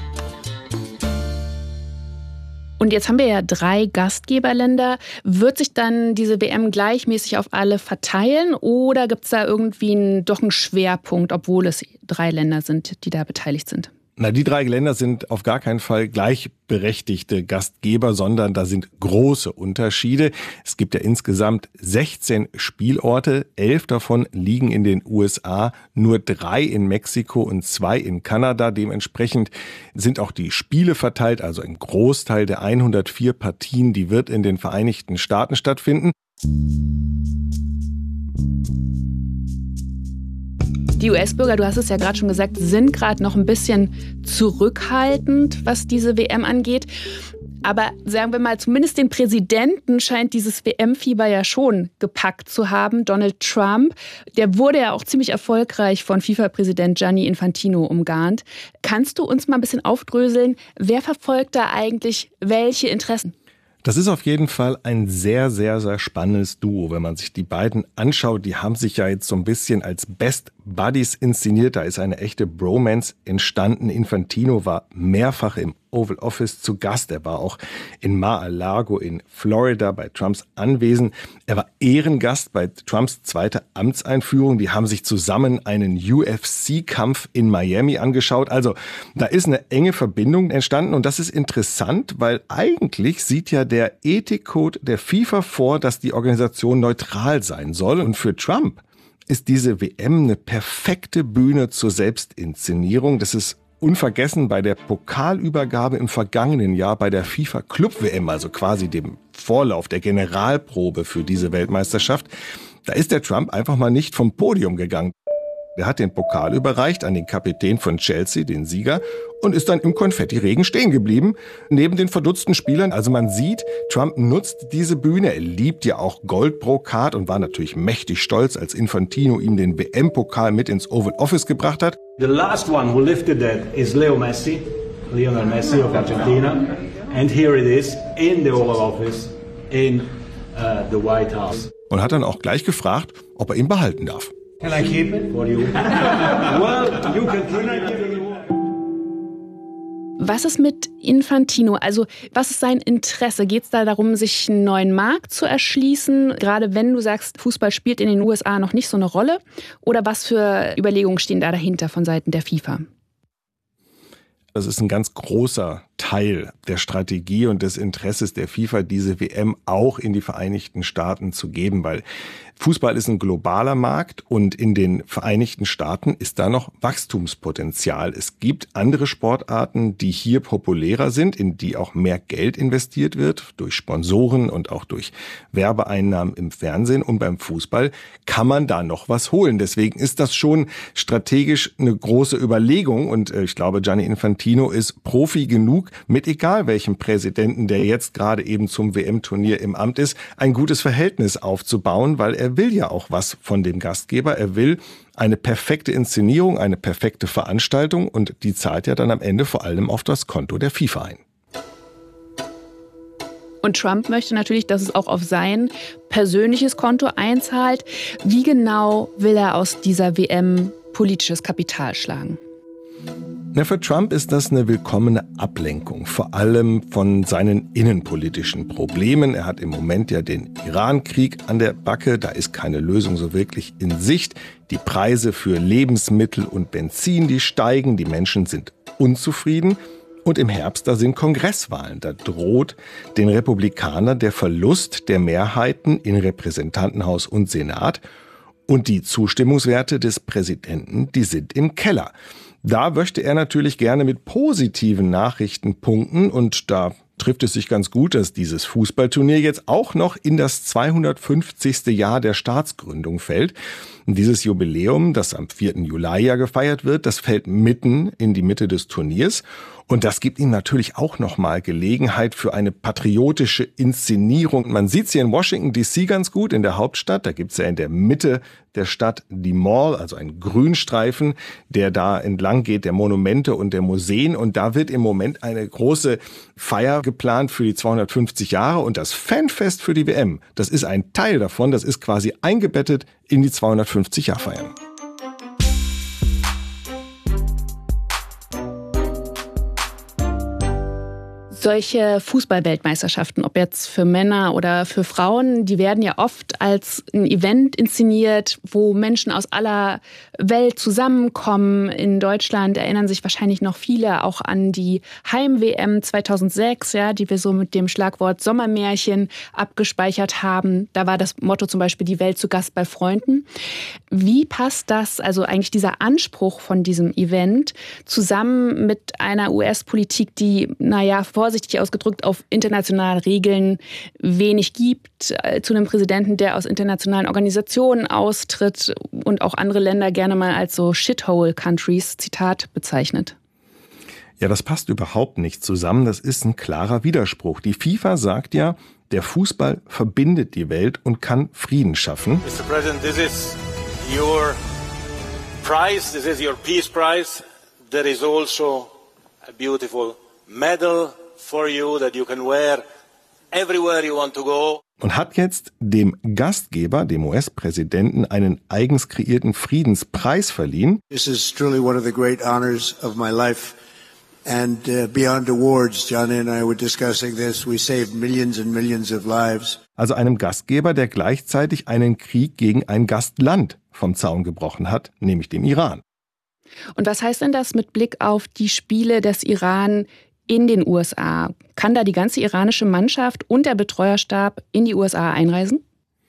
Und jetzt haben wir ja 3 Gastgeberländer. Wird sich dann diese WM gleichmäßig auf alle verteilen oder gibt es da irgendwie doch einen Schwerpunkt, obwohl es 3 Länder sind, die da beteiligt sind? Na, die 3 Länder sind auf gar keinen Fall gleichberechtigte Gastgeber, sondern da sind große Unterschiede. Es gibt ja insgesamt 16 Spielorte, 11 davon liegen in den USA, nur 3 in Mexiko und 2 in Kanada. Dementsprechend sind auch die Spiele verteilt, also ein Großteil der 104 Partien, die wird in den Vereinigten Staaten stattfinden. Die US-Bürger, du hast es ja gerade schon gesagt, sind gerade noch ein bisschen zurückhaltend, was diese WM angeht. Aber sagen wir mal, zumindest den Präsidenten scheint dieses WM-Fieber ja schon gepackt zu haben. Donald Trump, der wurde ja auch ziemlich erfolgreich von FIFA-Präsident Gianni Infantino umgarnt. Kannst du uns mal ein bisschen aufdröseln, wer verfolgt da eigentlich welche Interessen? Das ist auf jeden Fall ein sehr, sehr, sehr spannendes Duo. Wenn man sich die beiden anschaut, die haben sich ja jetzt so ein bisschen als Best Buddies inszeniert. Da ist eine echte Bromance entstanden. Infantino war mehrfach im Oval Office zu Gast. Er war auch in Mar-a-Lago in Florida bei Trumps Anwesen. Er war Ehrengast bei Trumps zweiter Amtseinführung. Die haben sich zusammen einen UFC-Kampf in Miami angeschaut. Also da ist eine enge Verbindung entstanden und das ist interessant, weil eigentlich sieht ja der Ethikcode der FIFA vor, dass die Organisation neutral sein soll. Und für Trump ist diese WM eine perfekte Bühne zur Selbstinszenierung. Das ist unvergessen bei der Pokalübergabe im vergangenen Jahr bei der FIFA Club WM, also quasi dem Vorlauf der Generalprobe für diese Weltmeisterschaft. Da ist der Trump einfach mal nicht vom Podium gegangen. Er hat den Pokal überreicht an den Kapitän von Chelsea, den Sieger, und ist dann im Konfettiregen stehen geblieben, neben den verdutzten Spielern. Also man sieht, Trump nutzt diese Bühne. Er liebt ja auch Goldbrokat und war natürlich mächtig stolz, als Infantino ihm den WM-Pokal mit ins Oval Office gebracht hat. The last one who lifted that is Lionel Messi of Argentina. And here it is in the Oval Office in the White House. Und hat dann auch gleich gefragt, ob er ihn behalten darf. Can I keep it for you? Well, you can keep it. Was ist mit Infantino? Also was ist sein Interesse? Geht es da darum, sich einen neuen Markt zu erschließen? Gerade wenn du sagst, Fußball spielt in den USA noch nicht so eine Rolle. Oder was für Überlegungen stehen da dahinter von Seiten der FIFA? Das ist ein ganz großer Teil der Strategie und des Interesses der FIFA, diese WM auch in die Vereinigten Staaten zu geben, weil Fußball ist ein globaler Markt und in den Vereinigten Staaten ist da noch Wachstumspotenzial. Es gibt andere Sportarten, die hier populärer sind, in die auch mehr Geld investiert wird, durch Sponsoren und auch durch Werbeeinnahmen im Fernsehen. Und beim Fußball kann man da noch was holen. Deswegen ist das schon strategisch eine große Überlegung und ich glaube, Gianni Infantino ist Profi genug, mit egal welchem Präsidenten, der jetzt gerade eben zum WM-Turnier im Amt ist, ein gutes Verhältnis aufzubauen, weil er will ja auch was von dem Gastgeber. Er will eine perfekte Inszenierung, eine perfekte Veranstaltung und die zahlt ja dann am Ende vor allem auf das Konto der FIFA ein. Und Trump möchte natürlich, dass es auch auf sein persönliches Konto einzahlt. Wie genau will er aus dieser WM politisches Kapital schlagen? Na, für Trump ist das eine willkommene Ablenkung, vor allem von seinen innenpolitischen Problemen. Er hat im Moment ja den Iran-Krieg an der Backe, da ist keine Lösung so wirklich in Sicht. Die Preise für Lebensmittel und Benzin, die steigen, die Menschen sind unzufrieden. Und im Herbst, da sind Kongresswahlen. Da droht den Republikanern der Verlust der Mehrheiten in Repräsentantenhaus und Senat. Und die Zustimmungswerte des Präsidenten, die sind im Keller. Da möchte er natürlich gerne mit positiven Nachrichten punkten. Und da trifft es sich ganz gut, dass dieses Fußballturnier jetzt auch noch in das 250. Jahr der Staatsgründung fällt. Und dieses Jubiläum, das am 4. Juli ja gefeiert wird, das fällt mitten in die Mitte des Turniers. Und das gibt ihm natürlich auch nochmal Gelegenheit für eine patriotische Inszenierung. Man sieht es hier in Washington D.C. ganz gut, in der Hauptstadt. Da gibt es ja in der Mitte der Stadt die Mall, also einen Grünstreifen, der da entlang geht, der Monumente und der Museen. Und da wird im Moment eine große Feier geplant für die 250 Jahre. Und das Fanfest für die WM, das ist ein Teil davon. Das ist quasi eingebettet in die 250-Jahr-Feiern. Solche Fußball-Weltmeisterschaften, ob jetzt für Männer oder für Frauen, die werden ja oft als ein Event inszeniert, wo Menschen aus aller Welt zusammenkommen. In Deutschland erinnern sich wahrscheinlich noch viele auch an die Heim-WM 2006, ja, die wir so mit dem Schlagwort Sommermärchen abgespeichert haben. Da war das Motto zum Beispiel die Welt zu Gast bei Freunden. Wie passt das, also eigentlich dieser Anspruch von diesem Event, zusammen mit einer US-Politik, die, vorsichtig ausgedrückt, auf internationale Regeln wenig gibt, zu einem Präsidenten, der aus internationalen Organisationen austritt und auch andere Länder gerne mal als so Shithole-Countries, Zitat, bezeichnet? Ja, das passt überhaupt nicht zusammen. Das ist ein klarer Widerspruch. Die FIFA sagt ja, der Fußball verbindet die Welt und kann Frieden schaffen. Mr. President, this is your prize, this is your peace prize. There is also a beautiful medal for you that you can wear everywhere you want to go. Und hat jetzt dem Gastgeber, dem US-Präsidenten, einen eigens kreierten Friedenspreis verliehen. This is truly one of the great honors of my life. And beyond awards, Johnny and I were discussing this, we saved millions and millions of lives. Also einem Gastgeber, der gleichzeitig einen Krieg gegen ein Gastland vom Zaun gebrochen hat, nämlich dem Iran. Und was heißt denn das mit Blick auf die Spiele des Iran in den USA? Kann da die ganze iranische Mannschaft und der Betreuerstab in die USA einreisen?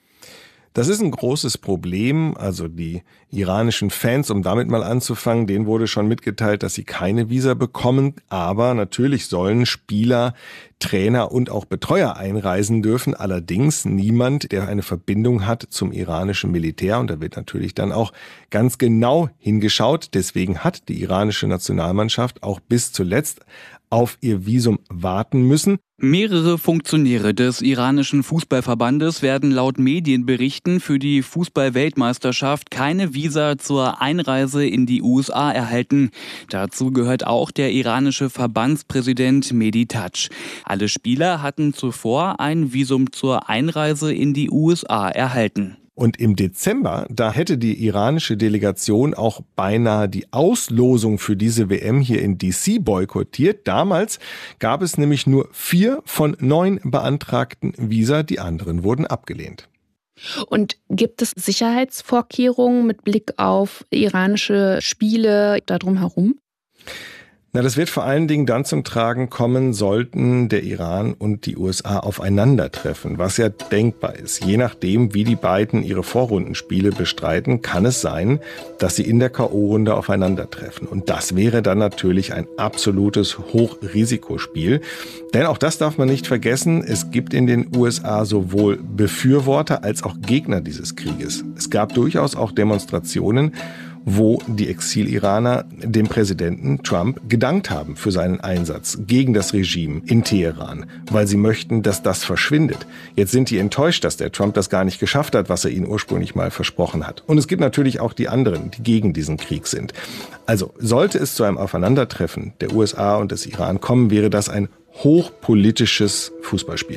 Das ist ein großes Problem. Also die iranischen Fans, um damit mal anzufangen, denen wurde schon mitgeteilt, dass sie keine Visa bekommen. Aber natürlich sollen Spieler, Trainer und auch Betreuer einreisen dürfen. Allerdings niemand, der eine Verbindung hat zum iranischen Militär. Und da wird natürlich dann auch ganz genau hingeschaut. Deswegen hat die iranische Nationalmannschaft auch bis zuletzt auf ihr Visum warten müssen. Mehrere Funktionäre des iranischen Fußballverbandes werden laut Medienberichten für die Fußball-Weltmeisterschaft keine Visa zur Einreise in die USA erhalten. Dazu gehört auch der iranische Verbandspräsident Mehdi Tach. Alle Spieler hatten zuvor ein Visum zur Einreise in die USA erhalten. Und im Dezember, da hätte die iranische Delegation auch beinahe die Auslosung für diese WM hier in DC boykottiert. Damals gab es nämlich nur 4 von 9 beantragten Visa, die anderen wurden abgelehnt. Und gibt es Sicherheitsvorkehrungen mit Blick auf iranische Spiele da drumherum? Na, das wird vor allen Dingen dann zum Tragen kommen, sollten der Iran und die USA aufeinandertreffen, was ja denkbar ist. Je nachdem, wie die beiden ihre Vorrundenspiele bestreiten, kann es sein, dass sie in der K.O.-Runde aufeinandertreffen. Und das wäre dann natürlich ein absolutes Hochrisikospiel. Denn auch das darf man nicht vergessen, es gibt in den USA sowohl Befürworter als auch Gegner dieses Krieges. Es gab durchaus auch Demonstrationen, wo die Exil-Iraner dem Präsidenten Trump gedankt haben für seinen Einsatz gegen das Regime in Teheran, weil sie möchten, dass das verschwindet. Jetzt sind die enttäuscht, dass der Trump das gar nicht geschafft hat, was er ihnen ursprünglich mal versprochen hat. Und es gibt natürlich auch die anderen, die gegen diesen Krieg sind. Also sollte es zu einem Aufeinandertreffen der USA und des Iran kommen, wäre das ein hochpolitisches Fußballspiel.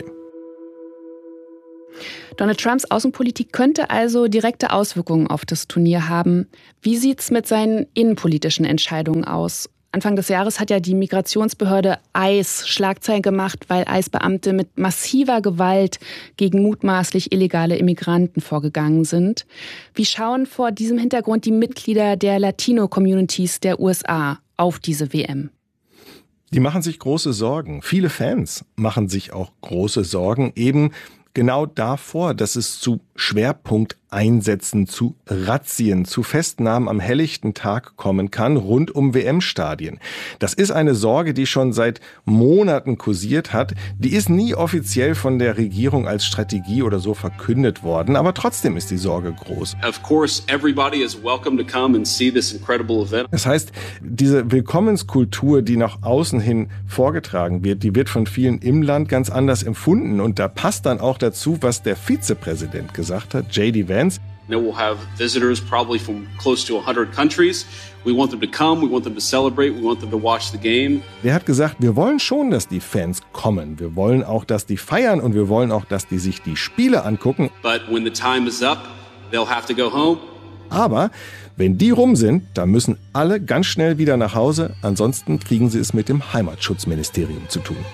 Donald Trumps Außenpolitik könnte also direkte Auswirkungen auf das Turnier haben. Wie sieht's mit seinen innenpolitischen Entscheidungen aus? Anfang des Jahres hat ja die Migrationsbehörde ICE Schlagzeilen gemacht, weil ICE-Beamte mit massiver Gewalt gegen mutmaßlich illegale Immigranten vorgegangen sind. Wie schauen vor diesem Hintergrund die Mitglieder der Latino-Communities der USA auf diese WM? Die machen sich große Sorgen. Viele Fans machen sich auch große Sorgen, eben genau davor, dass es zu Schwerpunkteinsätzen, zu Razzien, zu Festnahmen am helllichten Tag kommen kann, rund um WM-Stadien. Das ist eine Sorge, die schon seit Monaten kursiert hat. Die ist nie offiziell von der Regierung als Strategie oder so verkündet worden, aber trotzdem ist die Sorge groß. Of course, everybody is welcome to come and see this incredible event. Das heißt, diese Willkommenskultur, die nach außen hin vorgetragen wird, die wird von vielen im Land ganz anders empfunden. Und da passt dann auch dazu, was der Vizepräsident gesagt hat, J.D. Vance. We'll have visitors probably from close to 100 countries. We want them to come, we want them to celebrate, we want them to watch the game. Der hat gesagt, wir wollen schon, dass die Fans kommen. Wir wollen auch, dass die feiern und wir wollen auch, dass die sich die Spiele angucken. But when the time is up, they'll have to go home. Aber wenn die rum sind, dann müssen alle ganz schnell wieder nach Hause. Ansonsten kriegen sie es mit dem Heimatschutzministerium zu tun.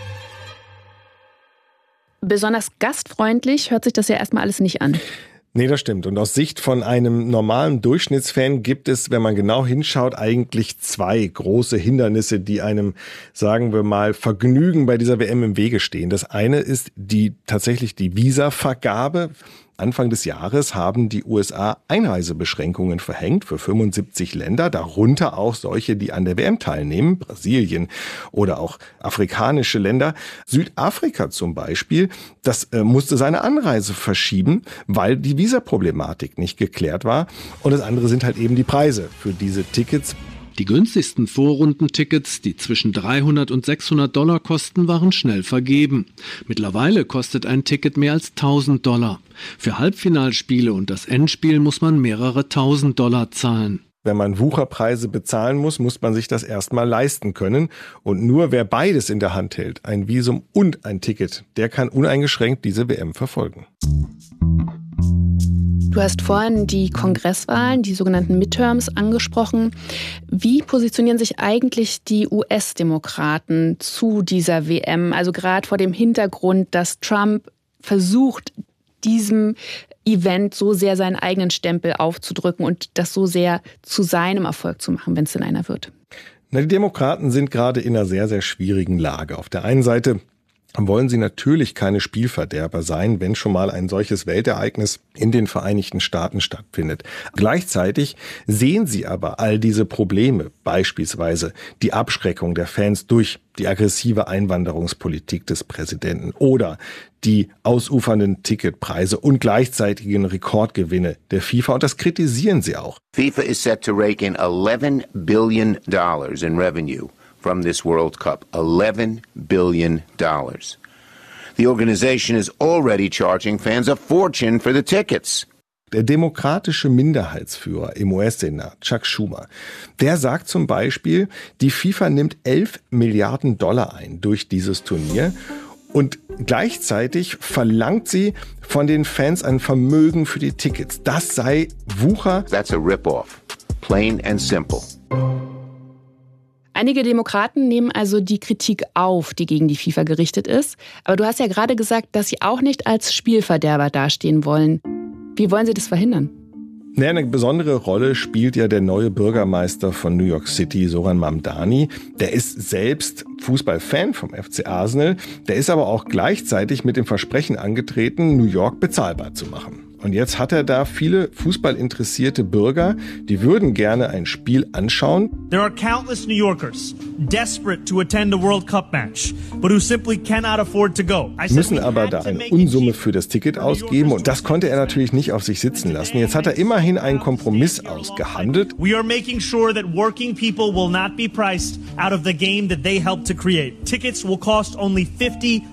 Besonders gastfreundlich hört sich das ja erstmal alles nicht an. Nee, das stimmt. Und aus Sicht von einem normalen Durchschnittsfan gibt es, wenn man genau hinschaut, eigentlich zwei große Hindernisse, die einem, sagen wir mal, Vergnügen bei dieser WM im Wege stehen. Das eine ist tatsächlich die Visavergabe. Anfang des Jahres haben die USA Einreisebeschränkungen verhängt für 75 Länder, darunter auch solche, die an der WM teilnehmen, Brasilien oder auch afrikanische Länder. Südafrika zum Beispiel, das musste seine Anreise verschieben, weil die Visaproblematik nicht geklärt war. Und das andere sind halt eben die Preise für diese Tickets. Die günstigsten Vorrundentickets, die zwischen $300 und $600 kosten, waren schnell vergeben. Mittlerweile kostet ein Ticket mehr als $1.000. Für Halbfinalspiele und das Endspiel muss man mehrere $1.000 zahlen. Wenn man Wucherpreise bezahlen muss, muss man sich das erstmal leisten können. Und nur wer beides in der Hand hält, ein Visum und ein Ticket, der kann uneingeschränkt diese WM verfolgen. Du hast vorhin die Kongresswahlen, die sogenannten Midterms, angesprochen. Wie positionieren sich eigentlich die US-Demokraten zu dieser WM? Also gerade vor dem Hintergrund, dass Trump versucht, diesem Event so sehr seinen eigenen Stempel aufzudrücken und das so sehr zu seinem Erfolg zu machen, wenn es denn einer wird. Die Demokraten sind gerade in einer sehr, sehr schwierigen Lage. Auf der einen Seite wollen sie natürlich keine Spielverderber sein, wenn schon mal ein solches Weltereignis in den Vereinigten Staaten stattfindet. Gleichzeitig sehen sie aber all diese Probleme, beispielsweise die Abschreckung der Fans durch die aggressive Einwanderungspolitik des Präsidenten oder die ausufernden Ticketpreise und gleichzeitigen Rekordgewinne der FIFA. Und das kritisieren sie auch. FIFA is set to rake in $11 billion in revenue from this World Cup. $11 billion. The organization is already charging fans a fortune for the tickets. Der demokratische Minderheitsführer im US-Senat, Chuck Schumer, der sagt zum Beispiel, die FIFA nimmt $11 Milliarden ein durch dieses Turnier. Und gleichzeitig verlangt sie von den Fans ein Vermögen für die Tickets. Das sei Wucher. That's a rip-off. Plain and simple. Einige Demokraten nehmen also die Kritik auf, die gegen die FIFA gerichtet ist. Aber du hast ja gerade gesagt, dass sie auch nicht als Spielverderber dastehen wollen. Wie wollen sie das verhindern? Eine besondere Rolle spielt ja der neue Bürgermeister von New York City, Zoran Mamdani. Der ist selbst Fußballfan vom FC Arsenal. Der ist aber auch gleichzeitig mit dem Versprechen angetreten, New York bezahlbar zu machen. Und jetzt hat er da viele fußballinteressierte Bürger, die würden gerne ein Spiel anschauen. There are countless New Yorkers desperate to attend a World Cup match, but who simply cannot afford to go. Müssen aber da eine Unsumme für das Ticket ausgeben und das konnte er natürlich nicht auf sich sitzen lassen. Jetzt hat er immerhin einen Kompromiss ausgehandelt. We are making sure that working people will not be priced out of the game that they helped to create. Tickets will cost only $50.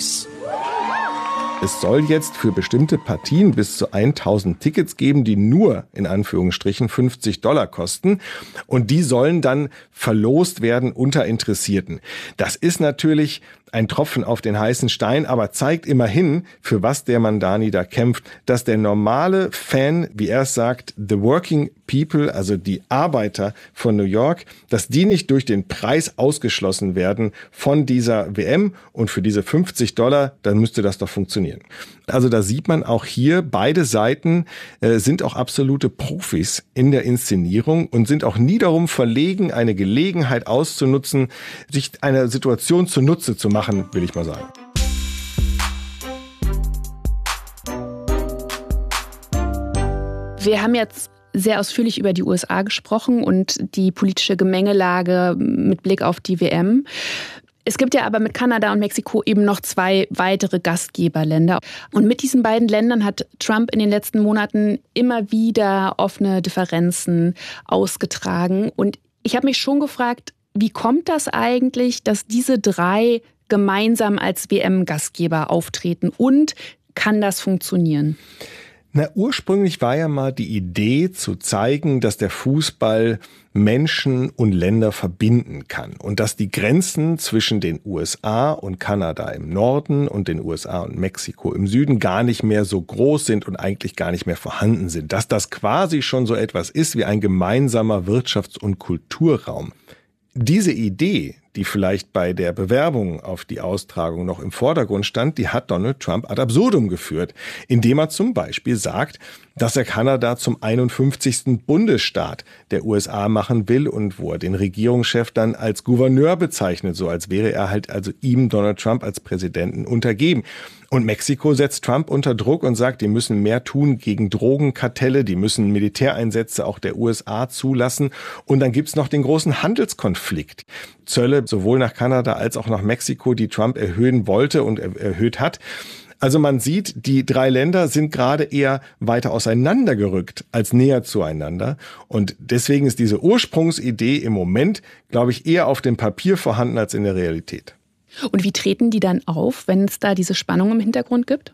Es soll jetzt für bestimmte Partien bis zu 1000 Tickets geben, die nur in Anführungsstrichen $50 kosten. Und die sollen dann verlost werden unter Interessierten. Das ist natürlich ein Tropfen auf den heißen Stein, aber zeigt immerhin, für was der Mamdani da kämpft, dass der normale Fan, wie er es sagt, the working people, also die Arbeiter von New York, dass die nicht durch den Preis ausgeschlossen werden von dieser WM und für diese $50, dann müsste das doch funktionieren. Also da sieht man auch hier, beide Seiten sind auch absolute Profis in der Inszenierung und sind auch nie darum verlegen, eine Gelegenheit auszunutzen, sich einer Situation zunutze zu machen, will ich mal sagen. Wir haben jetzt sehr ausführlich über die USA gesprochen und die politische Gemengelage mit Blick auf die WM. Es gibt ja aber mit Kanada und Mexiko eben noch 2 weitere Gastgeberländer. Und mit diesen beiden Ländern hat Trump in den letzten Monaten immer wieder offene Differenzen ausgetragen. Und ich habe mich schon gefragt, wie kommt das eigentlich, dass diese 3 gemeinsam als WM-Gastgeber auftreten? Und kann das funktionieren? Na, ursprünglich war ja mal die Idee zu zeigen, dass der Fußball Menschen und Länder verbinden kann und dass die Grenzen zwischen den USA und Kanada im Norden und den USA und Mexiko im Süden gar nicht mehr so groß sind und eigentlich gar nicht mehr vorhanden sind. Dass das quasi schon so etwas ist wie ein gemeinsamer Wirtschafts- und Kulturraum. Diese Idee, die vielleicht bei der Bewerbung auf die Austragung noch im Vordergrund stand, die hat Donald Trump ad absurdum geführt, indem er zum Beispiel sagt, dass er Kanada zum 51. Bundesstaat der USA machen will und wo er den Regierungschef dann als Gouverneur bezeichnet, so als wäre er halt also ihm, Donald Trump, als Präsidenten untergeben. Und Mexiko setzt Trump unter Druck und sagt, die müssen mehr tun gegen Drogenkartelle, die müssen Militäreinsätze auch der USA zulassen. Und dann gibt's noch den großen Handelskonflikt. Zölle sowohl nach Kanada als auch nach Mexiko, die Trump erhöhen wollte und erhöht hat. Also man sieht, die 3 Länder sind gerade eher weiter auseinandergerückt als näher zueinander. Und deswegen ist diese Ursprungsidee im Moment, glaube ich, eher auf dem Papier vorhanden als in der Realität. Und wie treten die dann auf, wenn es da diese Spannung im Hintergrund gibt?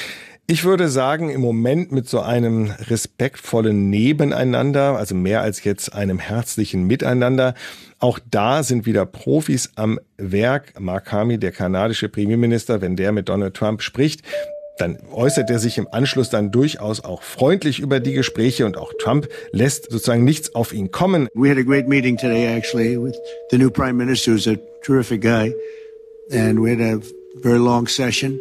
Ich würde sagen, im Moment mit so einem respektvollen Nebeneinander, also mehr als jetzt einem herzlichen Miteinander. Auch da sind wieder Profis am Werk. Mark Carney, der kanadische Premierminister, wenn der mit Donald Trump spricht, dann äußert er sich im Anschluss dann durchaus auch freundlich über die Gespräche und auch Trump lässt sozusagen nichts auf ihn kommen. We had a great meeting today actually with the new Prime Minister, who's a terrific guy. And we had a very long session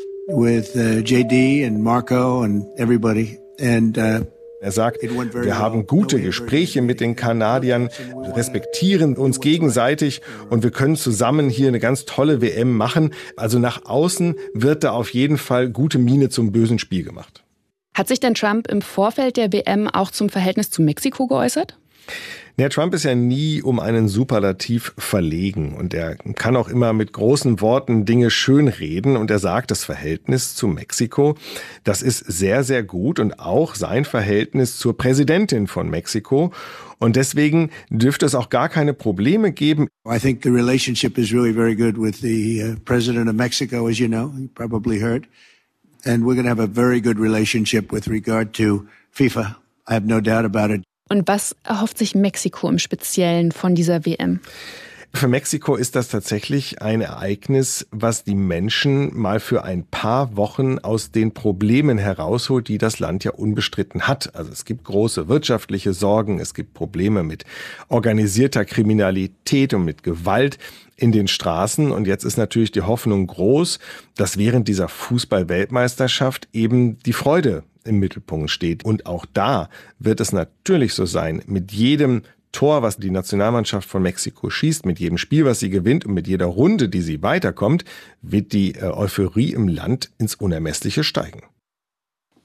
with JD and Marco and everybody. And er sagt, wir haben gute Gespräche mit den Kanadiern, respektieren uns gegenseitig und wir können zusammen hier eine ganz tolle WM machen. Also nach außen wird da auf jeden Fall gute Miene zum bösen Spiel gemacht. Hat sich denn Trump im Vorfeld der WM auch zum Verhältnis zu Mexiko geäußert? Ja, Trump ist ja nie um einen Superlativ verlegen und er kann auch immer mit großen Worten Dinge schönreden und er sagt, das Verhältnis zu Mexiko, das ist sehr, sehr gut und auch sein Verhältnis zur Präsidentin von Mexiko und deswegen dürfte es auch gar keine Probleme geben. I think the relationship is really very good with the President of Mexico, as you know, you probably heard, and we're going to have a very good relationship with regard to FIFA. I have no doubt about it. Und was erhofft sich Mexiko im Speziellen von dieser WM? Für Mexiko ist das tatsächlich ein Ereignis, was die Menschen mal für ein paar Wochen aus den Problemen herausholt, die das Land ja unbestritten hat. Also es gibt große wirtschaftliche Sorgen, es gibt Probleme mit organisierter Kriminalität und mit Gewalt in den Straßen. Und jetzt ist natürlich die Hoffnung groß, dass während dieser Fußball-Weltmeisterschaft eben die Freude im Mittelpunkt steht. Und auch da wird es natürlich so sein, mit jedem Tor, was die Nationalmannschaft von Mexiko schießt, mit jedem Spiel, was sie gewinnt und mit jeder Runde, die sie weiterkommt, wird die Euphorie im Land ins Unermessliche steigen.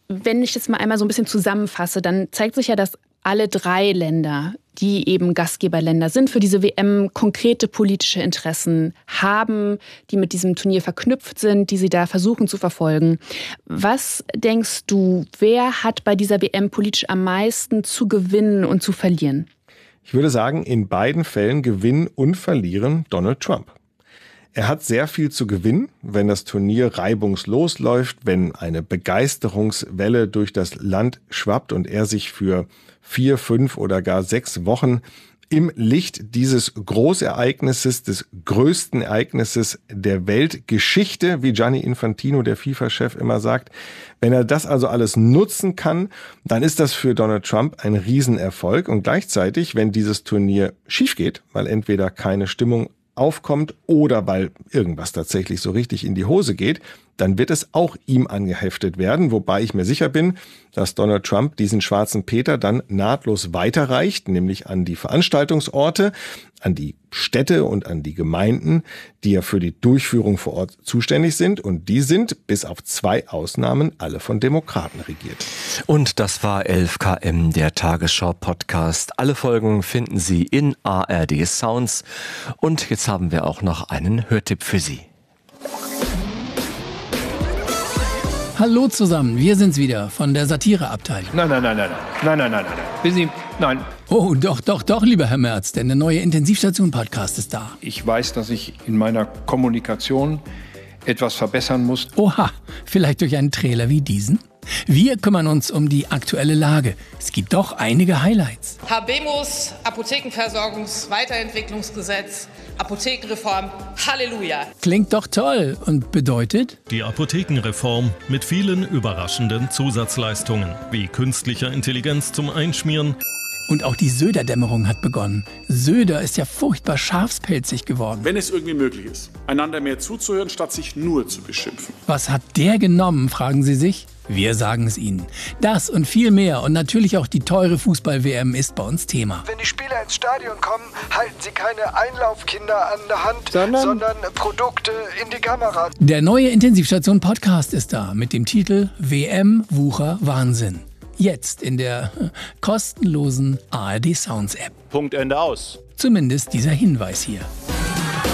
wenn ich das mal einmal so ein bisschen zusammenfasse, dann zeigt sich ja, dass alle 3 Länder, die eben Gastgeberländer sind für diese WM, konkrete politische Interessen haben, die mit diesem Turnier verknüpft sind, die sie da versuchen zu verfolgen. Was denkst du, wer hat bei dieser WM politisch am meisten zu gewinnen und zu verlieren? Ich würde sagen, in beiden Fällen gewinnen und verlieren Donald Trump. Er hat sehr viel zu gewinnen, wenn das Turnier reibungslos läuft, wenn eine Begeisterungswelle durch das Land schwappt und er sich für 4, 5 oder gar 6 Wochen im Licht dieses Großereignisses, des größten Ereignisses der Weltgeschichte, wie Gianni Infantino, der FIFA-Chef, immer sagt, wenn er das also alles nutzen kann, dann ist das für Donald Trump ein Riesenerfolg. Und gleichzeitig, wenn dieses Turnier schief geht, weil entweder keine Stimmung aufkommt oder weil irgendwas tatsächlich so richtig in die Hose geht, dann wird es auch ihm angeheftet werden, wobei ich mir sicher bin, dass Donald Trump diesen schwarzen Peter dann nahtlos weiterreicht, nämlich an die Veranstaltungsorte, an die Städte und an die Gemeinden, die ja für die Durchführung vor Ort zuständig sind. Und die sind, bis auf 2 Ausnahmen, alle von Demokraten regiert. Und das war 11KM, der Tagesschau-Podcast. Alle Folgen finden Sie in ARD Sounds. Und jetzt haben wir auch noch einen Hörtipp für Sie. Hallo zusammen, wir sind's wieder von der Satireabteilung. Nein. Busy? Nein. Oh, doch, lieber Herr Merz, denn der neue Intensivstation-Podcast ist da. Ich weiß, dass ich in meiner Kommunikation etwas verbessern muss. Oha, vielleicht durch einen Trailer wie diesen? Wir kümmern uns um die aktuelle Lage. Es gibt doch einige Highlights. Habemus, Apothekenversorgungsweiterentwicklungsgesetz, Apothekenreform, Halleluja. Klingt doch toll und bedeutet? Die Apothekenreform mit vielen überraschenden Zusatzleistungen, wie künstlicher Intelligenz zum Einschmieren. Und auch die Söder-Dämmerung hat begonnen. Söder ist ja furchtbar schafspelzig geworden. Wenn es irgendwie möglich ist, einander mehr zuzuhören, statt sich nur zu beschimpfen. Was hat der genommen, fragen Sie sich? Wir sagen es Ihnen. Das und viel mehr und natürlich auch die teure Fußball-WM ist bei uns Thema. Wenn die Spieler ins Stadion kommen, halten sie keine Einlaufkinder an der Hand, sondern Produkte in die Kamera. Der neue Intensivstation-Podcast ist da mit dem Titel WM Wucher Wahnsinn. Jetzt in der kostenlosen ARD Sounds App. Punkt, Ende, aus. Zumindest dieser Hinweis hier.